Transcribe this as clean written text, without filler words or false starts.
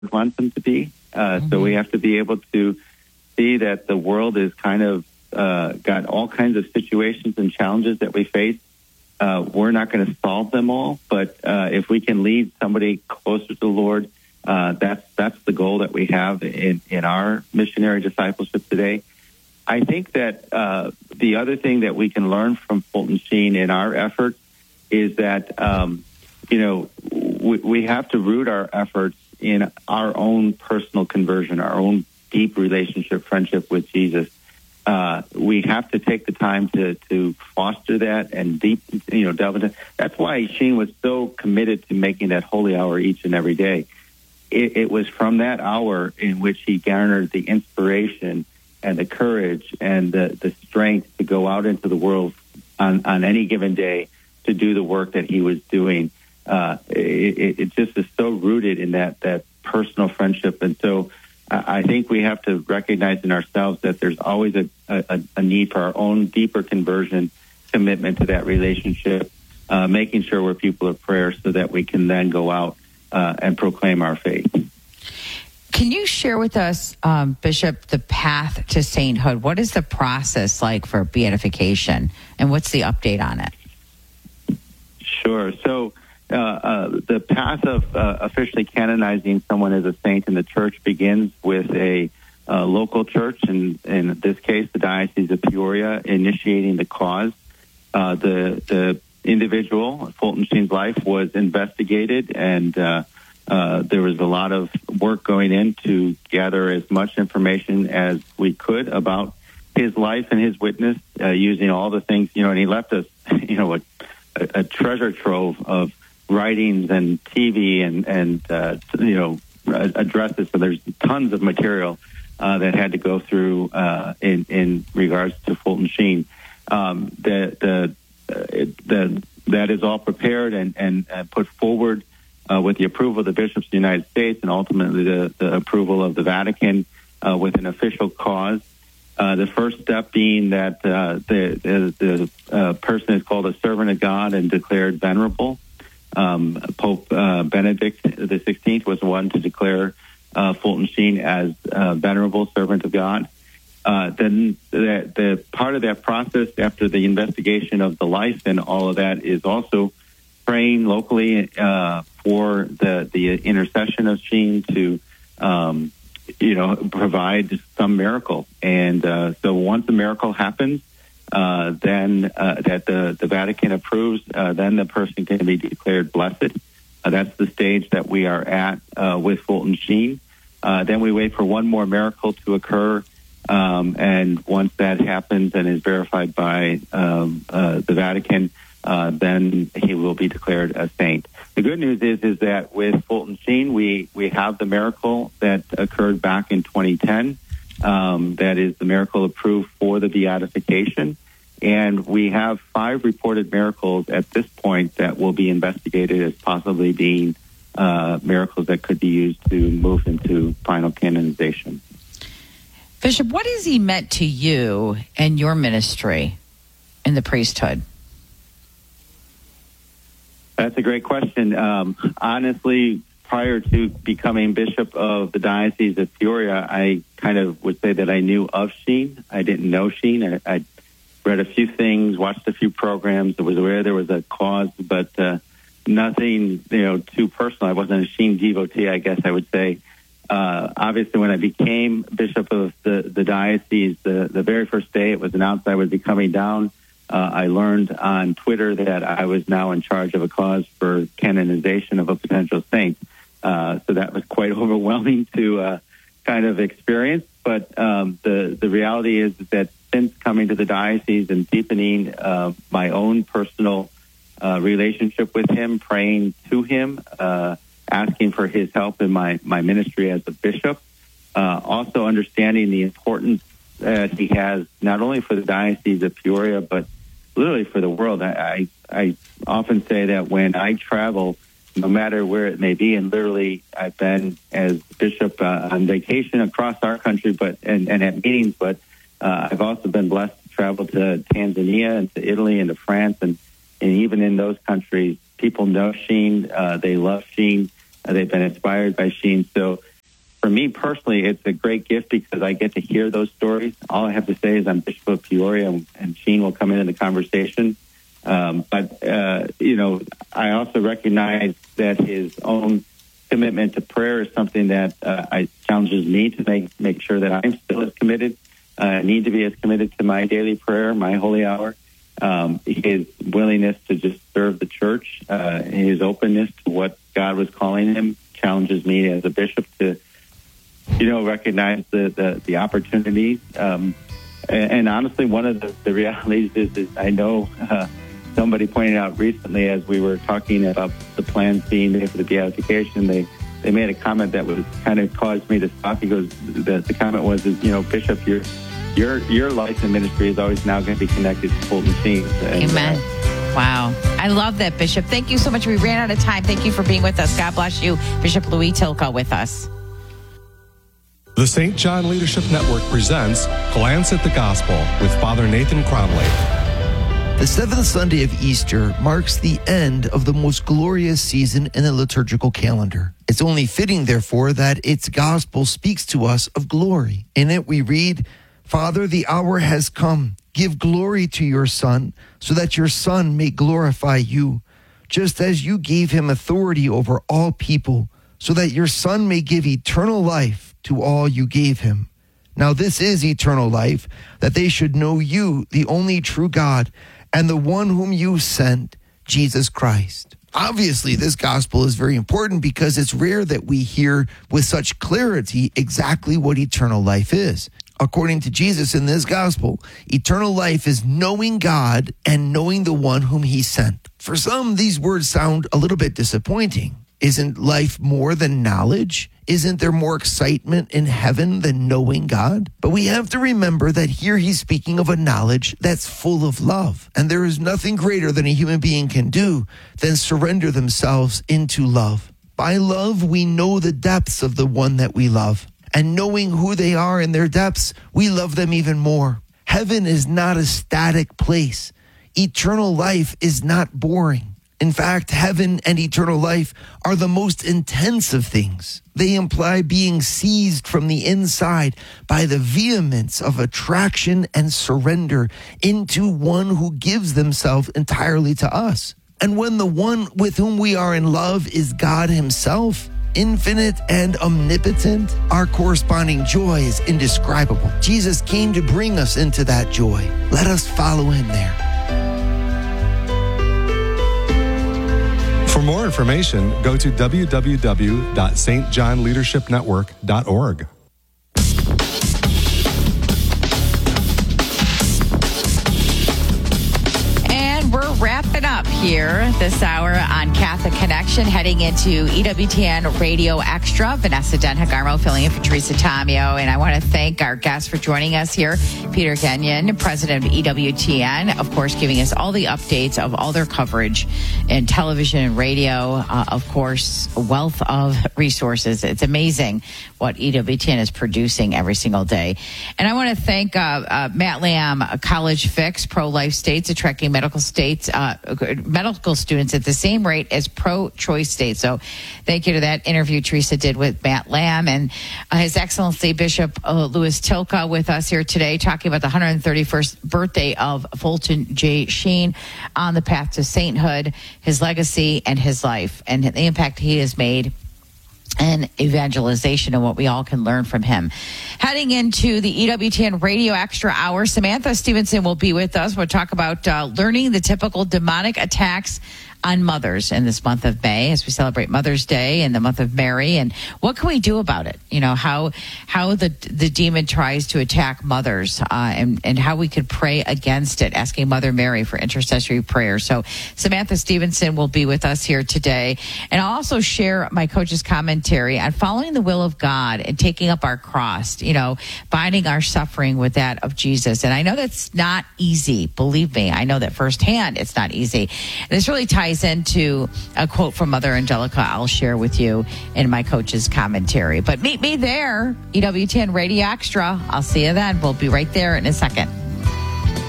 wants them to be. So we have to be able to see that the world is kind of got all kinds of situations and challenges that we face. We're not going to solve them all, but if we can lead somebody closer to the Lord, that's the goal that we have in our missionary discipleship today. I think that the other thing that we can learn from Fulton Sheen in our efforts is that, we have to root our efforts in our own personal conversion, our own deep relationship, friendship with Jesus. We have to take the time to foster that and delve into. That's why Sheen was so committed to making that holy hour each and every day. It was from that hour in which he garnered the inspiration and the courage and the strength to go out into the world on any given day to do the work that he was doing. It just is so rooted in that personal friendship. And so I think we have to recognize in ourselves that there's always a need for our own deeper conversion, commitment to that relationship, making sure we're people of prayer so that we can then go out and proclaim our faith. Can you share with us, Bishop, the path to sainthood? What is the process like for beatification, and what's the update on it? Sure. So the path of officially canonizing someone as a saint in the church begins with a local church, and in this case, the Diocese of Peoria, initiating the cause. The individual, Fulton Sheen's life, was investigated, and there was a lot of work going in to gather as much information as we could about his life and his witness, using all the things, and he left us, a treasure trove of writings and TV and addresses. So there's tons of material that had to go through in regards to Fulton Sheen. That is all prepared and put forward with the approval of the bishops of the United States and ultimately the approval of the Vatican with an official cause. The first step being that the person is called a servant of God and declared venerable. Pope Benedict XVI was the one to declare Fulton Sheen as a venerable servant of God. Then the part of that process after the investigation of the life and all of that is also praying locally for the intercession of Sheen to provide some miracle. And so once a miracle happens, then that the Vatican approves, then the person can be declared blessed. That's the stage that we are at with Fulton Sheen. Then we wait for one more miracle to occur, and once that happens and is verified by the Vatican, then he will be declared a saint. The good news is that with Fulton Sheen, we have the miracle that occurred back in 2010. That is the miracle approved for the beatification. And we have 5 reported miracles at this point that will be investigated as possibly being miracles that could be used to move into final canonization. Bishop, what has he meant to you and your ministry in the priesthood? That's a great question. Honestly, prior to becoming bishop of the Diocese of Peoria, I kind of would say that I knew of Sheen. I didn't know Sheen. I read a few things, watched a few programs. I was aware there was a cause, but nothing, too personal. I wasn't a Sheen devotee, I guess I would say. Obviously, when I became bishop of the diocese, the very first day it was announced I was becoming down, I learned on Twitter that I was now in charge of a cause for canonization of a potential saint. So that was quite overwhelming to kind of experience. But the reality is that since coming to the diocese and deepening my own personal relationship with him, praying to him, asking for his help in my ministry as a bishop, also understanding the importance that he has not only for the Diocese of Peoria, but literally for the world. I often say that when I travel, no matter where it may be, and literally I've been as bishop on vacation across our country, and at meetings, but I've also been blessed to travel to Tanzania and to Italy and to France, and even in those countries, people know Sheen, they love Sheen, they've been inspired by Sheen. So me personally, it's a great gift because I get to hear those stories. All I have to say is I'm Bishop of Peoria, and Sheen will come into the conversation. But I also recognize that his own commitment to prayer is something that challenges me to make sure that I'm still as committed, need to be as committed to my daily prayer, my holy hour. His willingness to just serve the church, his openness to what God was calling him challenges me as a bishop to, recognize the opportunities. And honestly, one of the realities is I know somebody pointed out recently as we were talking about the plans being made for the beatification, they made a comment that was kind of caused me to stop. He goes, the comment was, Bishop, your life and ministry is always now going to be connected to Fulton Sheen. Amen. Wow. I love that, Bishop. Thank you so much. We ran out of time. Thank you for being with us. God bless you. Bishop Louis Tilka with us. The St. John Leadership Network presents Glance at the Gospel with Father Nathan Cromley. The seventh Sunday of Easter marks the end of the most glorious season in the liturgical calendar. It's only fitting, therefore, that its gospel speaks to us of glory. In it we read, "Father, the hour has come. Give glory to your Son, so that your Son may glorify you, just as you gave him authority over all people, so that your Son may give eternal life to all you gave him. Now this is eternal life, that they should know you, the only true God, and the one whom you sent, Jesus Christ." Obviously, this gospel is very important because it's rare that we hear with such clarity exactly what eternal life is. According to Jesus in this gospel, eternal life is knowing God and knowing the one whom he sent. For some, these words sound a little bit disappointing. Isn't life more than knowledge? Isn't there more excitement in heaven than knowing God? But we have to remember that here he's speaking of a knowledge that's full of love. And there is nothing greater than a human being can do than surrender themselves into love. By love, we know the depths of the one that we love. And knowing who they are in their depths, we love them even more. Heaven is not a static place. Eternal life is not boring. In fact, heaven and eternal life are the most intense of things. They imply being seized from the inside by the vehemence of attraction and surrender into one who gives themselves entirely to us. And when the one with whom we are in love is God himself, infinite and omnipotent, our corresponding joy is indescribable. Jesus came to bring us into that joy. Let us follow him there. For more information, go to www.stjohnleadershipnetwork.org. We're wrapping up here this hour on Catholic Connection, heading into EWTN Radio Extra. Vanessa Denhagarmo filling in for Teresa Tomeo. And I want to thank our guests for joining us here. Peter Kenyon, president of EWTN, of course, giving us all the updates of all their coverage in television and radio. Of course, a wealth of resources. It's amazing what EWTN is producing every single day. And I want to thank Matt Lamb, College Fix, Pro-Life States, attracting medical students at the same rate as pro-choice states. So thank you to that interview Teresa did with Matt Lamb and His Excellency Bishop Louis Tilka with us here today, talking about the 131st birthday of Fulton J. Sheen on the path to sainthood, his legacy, and his life, and the impact he has made and evangelization and what we all can learn from him. Heading into the EWTN Radio Extra Hour, Samantha Stevenson will be with us. We'll talk about learning the typical demonic attacks on mothers in this month of May as we celebrate Mother's Day and the month of Mary, and what can we do about it? You know, how the demon tries to attack mothers, and how we could pray against it, asking Mother Mary for intercessory prayer. So Samantha Stevenson will be with us here today. And I'll also share my coach's commentary on following the will of God and taking up our cross, you know, binding our suffering with that of Jesus. And I know that's not easy. Believe me, I know that firsthand it's not easy. And this really ties into a quote from Mother Angelica I'll share with you in my coach's commentary. But meet me there, EWTN Radio Extra. I'll see you then. We'll be right there in a second.